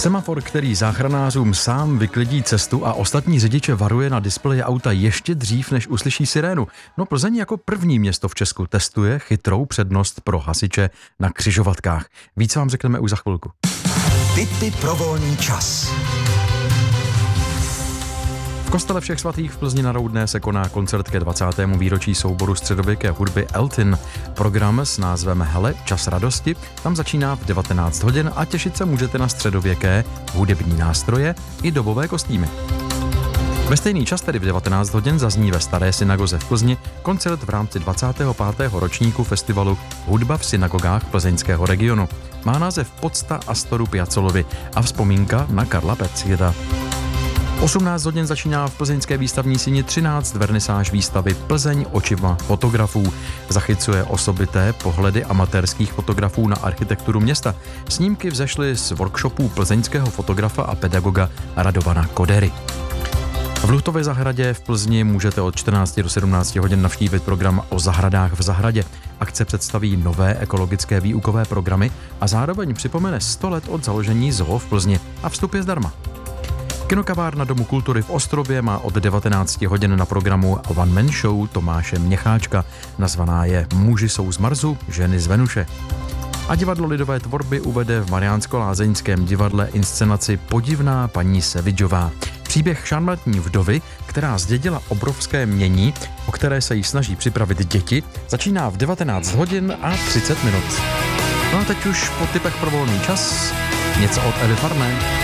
Semafor, který záchranářům sám vyklidí cestu a ostatní řidiče varuje na displeji auta ještě dřív, než uslyší sirénu. No, Plzeň jako první město v Česku testuje chytrou přednost pro hasiče na křižovatkách. Víc vám řekneme už za chvilku. Tipy pro volný čas. V kostele Všech svatých v Plzni na Roudné se koná koncert ke 20. výročí souboru středověké hudby Eltin. Program s názvem Hele, čas radosti tam začíná v 19 hodin a těšit se můžete na středověké hudební nástroje i dobové kostýmy. Ve stejný čas, tedy v 19 hodin, zazní ve Staré synagoze v Plzni koncert v rámci 25. ročníku festivalu Hudba v synagogách plzeňského regionu. Má název Pocta Astoru Piazzolovi a vzpomínka na Karla Pecíra. 18 hodin začíná v plzeňské výstavní síni 13 vernisáž výstavy Plzeň očima fotografů. Zachycuje osobité pohledy amatérských fotografů na architekturu města. Snímky vzešly z workshopů plzeňského fotografa a pedagoga Radovana Kodery. V Lutově zahradě v Plzni můžete od 14 do 17 hodin navštívit program o zahradách v zahradě. Akce představí nové ekologické výukové programy a zároveň připomene 100 let od založení zoo v Plzni a vstup je zdarma. Kinokavárna Domu kultury v Ostrově má od 19 hodin na programu One Man Show Tomáše Měcháčka. Nazvaná je Muži jsou z Marsu, ženy z Venuše. A divadlo lidové tvorby uvede v Mariánsko-Lázeňském divadle inscenaci Podivná paní Sevidžová. Příběh šarmantní vdovy, která zdědila obrovské mění, o které se jí snaží připravit děti, začíná v 19 hodin a 30 minut. No a teď už po tipech pro volný čas něco od Evy Farné.